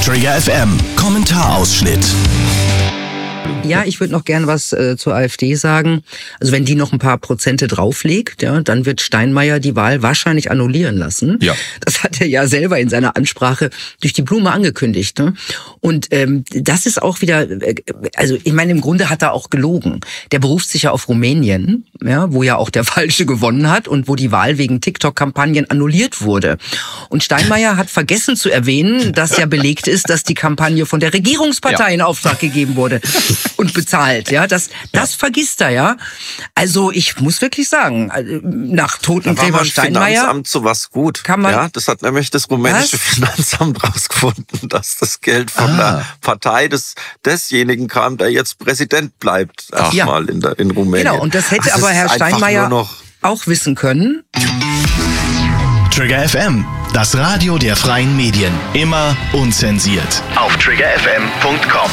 Trigger FM Kommentarausschnitt. Ja, ich würde noch gern was zur AfD sagen. Also wenn die noch ein paar Prozente drauflegt, ja, dann wird Steinmeier die Wahl wahrscheinlich annullieren lassen. Ja. Das hat er ja selber in seiner Ansprache durch die Blume angekündigt. Ne? Und das ist auch wieder, also ich meine, im Grunde hat er auch gelogen. Der beruft sich ja auf Rumänien, ja, wo ja auch der Falsche gewonnen hat und wo die Wahl wegen TikTok-Kampagnen annulliert wurde. Und Steinmeier hat vergessen zu erwähnen, dass ja belegt ist, dass die Kampagne von der Regierungspartei in Auftrag gegeben wurde und bezahlt. Ja, das vergisst er, ja. Also ich muss wirklich sagen, nach Totengräber Steinmeier Finanzamt zu was gut. Kann man, ja, das hat nämlich das rumänische Finanzamt rausgefunden, dass das Geld von der Partei desjenigen kam, der jetzt Präsident bleibt, erstmal in Rumänien. Genau, und das hätte aber Herr Steinmeier auch wissen können. Trigger FM, das Radio der freien Medien. Immer unzensiert. Auf triggerfm.com.